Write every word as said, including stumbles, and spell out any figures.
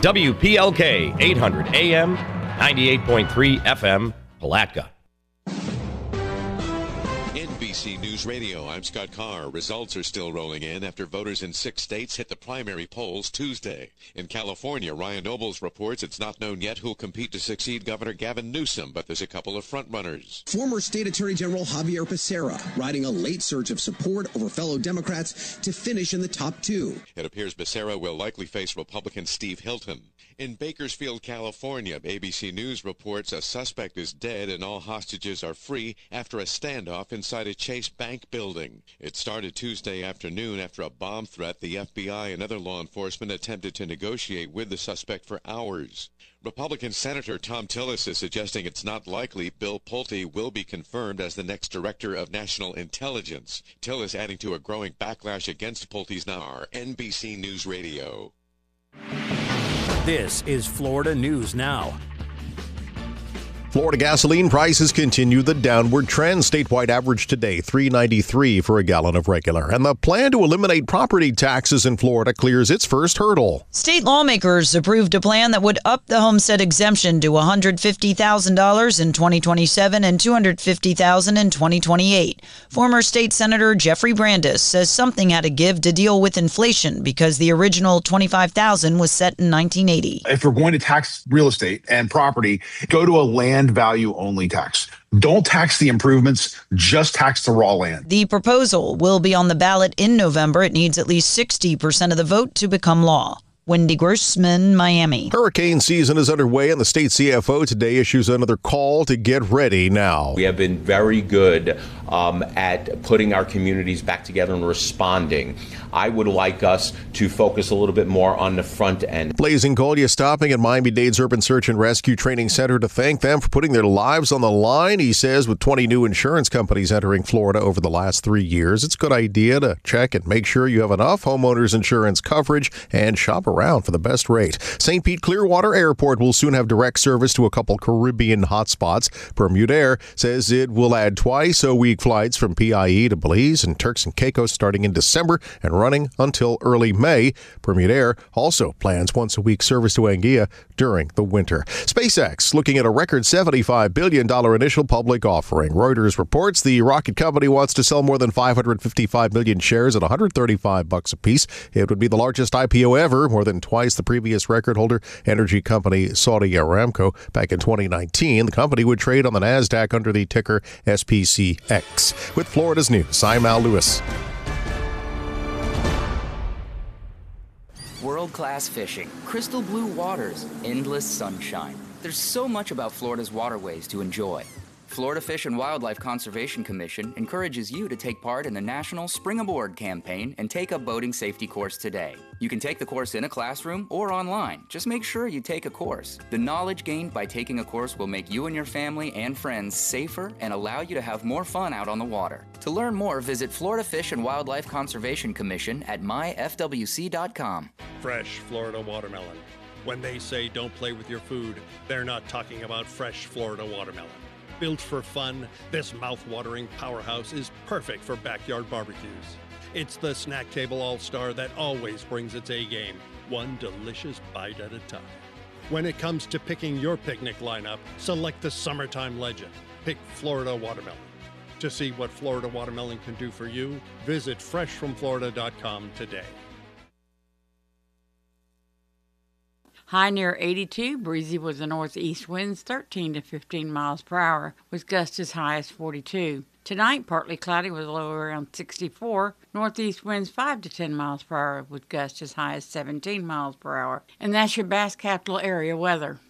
W P L K, eight hundred A M, ninety-eight point three F M, Palatka. N B C News Radio, I'm Scott Carr. Results are still rolling in after voters in six states hit the primary polls Tuesday. In California, Ryan Nobles reports it's not known yet who'll compete to succeed Governor Gavin Newsom, but there's a couple of frontrunners. Former State Attorney General Javier Becerra riding a late surge of support over fellow Democrats to finish in the top two. It appears Becerra will likely face Republican Steve Hilton. In Bakersfield, California, A B C News reports a suspect is dead and all hostages are free after a standoff inside a Chase Bank building. It started Tuesday afternoon after a bomb threat. The F B I and other law enforcement attempted to negotiate with the suspect for hours. Republican Senator Tom Tillis is suggesting it's not likely Bill Pulte will be confirmed as the next Director of National Intelligence. Tillis adding to a growing backlash against Pulte's now. N B C News Radio. This is Florida News Now. Florida gasoline prices continue the downward trend. Statewide average today, three ninety-three for a gallon of regular. And the plan to eliminate property taxes in Florida clears its first hurdle. State lawmakers approved a plan that would up the homestead exemption to one hundred fifty thousand dollars in twenty twenty-seven and two hundred fifty thousand dollars in twenty twenty-eight. Former State Senator Jeffrey Brandes says something had to give to deal with inflation because the original twenty-five thousand dollars was set in nineteen eighty. If we're going to tax real estate and property, go to a land value only tax. Don't tax the improvements, just tax the raw land. The proposal will be on the ballot in November. It needs at least sixty percent of the vote to become law. Wendy Grossman, Miami. Hurricane season is underway, and the state C F O today issues another call to get ready now. We have been very good um, at putting our communities back together and responding. I would like us to focus a little bit more on the front end. Blazing Golia stopping at Miami-Dade's Urban Search and Rescue Training Center to thank them for putting their lives on the line. He says with twenty new insurance companies entering Florida over the last three years, it's a good idea to check and make sure you have enough homeowners insurance coverage and shop around for the best rate. Saint Pete Clearwater Airport will soon have direct service to a couple Caribbean hotspots. Bermudair says it will add twice-a-week flights from P I E to Belize and Turks and Caicos starting in December and running until early May. Bermudair also plans once-a-week service to Anguilla during the winter. SpaceX looking at a record seventy-five billion dollars initial public offering. Reuters reports the rocket company wants to sell more than five hundred fifty-five million shares at one hundred thirty-five bucks a piece. It would be the largest I P O ever, more than twice the previous record holder, energy company Saudi Aramco. Back in twenty nineteen, the company would trade on the NASDAQ under the ticker S P C X. With Florida's News, I'm Al Lewis. World-class fishing, crystal blue waters, endless sunshine. There's so much about Florida's waterways to enjoy. Florida Fish and Wildlife Conservation Commission encourages you to take part in the National Spring Aboard campaign and take a boating safety course today. You can take the course in a classroom or online. Just make sure you take a course. The knowledge gained by taking a course will make you and your family and friends safer and allow you to have more fun out on the water. To learn more, visit Florida Fish and Wildlife Conservation Commission at my f w c dot com. Fresh Florida watermelon. When they say don't play with your food, they're not talking about fresh Florida watermelon. Built for fun, this mouth-watering powerhouse is perfect for backyard barbecues. It's the snack table all-star that always brings its A-game, one delicious bite at a time. When it comes to picking your picnic lineup, select the summertime legend. Pick Florida watermelon. To see what Florida watermelon can do for you, visit fresh from florida dot com today. High near eighty-two, breezy was the northeast winds thirteen to fifteen miles per hour, with gusts as high as forty-two. Tonight, partly cloudy with a low around sixty-four. Northeast winds five to ten miles per hour, with gusts as high as seventeen miles per hour. And that's your Bass Capital area weather.